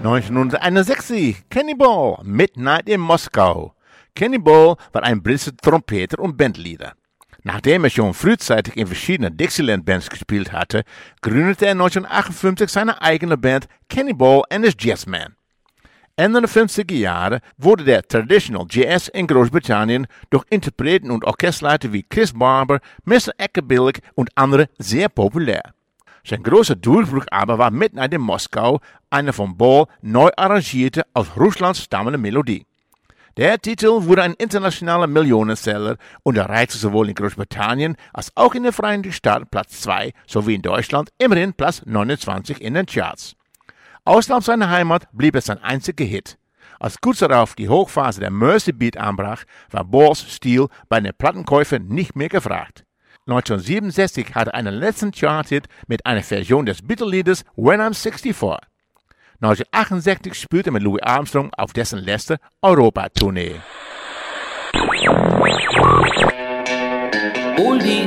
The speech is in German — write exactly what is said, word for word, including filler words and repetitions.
neunzehnhunderteinundsechzig, Cannonball, Midnight in Moskau. Cannonball war ein britischer Trompeter und Bandleader. Nachdem er schon frühzeitig in verschiedenen Dixieland-Bands gespielt hatte, gründete er neunzehnhundertachtundfünfzig seine eigene Band Cannonball and his Jazzmen. Ende der fünfziger Jahre wurde der Traditional Jazz in Großbritannien durch Interpreten und Orchesterleiter wie Chris Barber, Mister Eckerbillig und andere sehr populär. Sein großer Durchbruch aber war Midnight in Moskau, eine von Ball neu arrangierte, aus Russland stammende Melodie. Der Titel wurde ein internationaler Millionenseller und erreichte sowohl in Großbritannien als auch in den Vereinigten Staaten Platz zwei sowie in Deutschland immerhin Platz neunundzwanzig in den Charts. Außerhalb seiner Heimat blieb es sein einziger Hit. Als kurz darauf die Hochphase der Mersey Beat anbrach, war Balls Stil bei den Plattenkäufern nicht mehr gefragt. neunzehnhundertsiebenundsechzig hatte er einen letzten Chart-Hit mit einer Version des Beatle-Liedes When I'm sixty-four. neunzehnhundertachtundsechzig spielte er mit Louis Armstrong auf dessen letzter Europa-Tournee.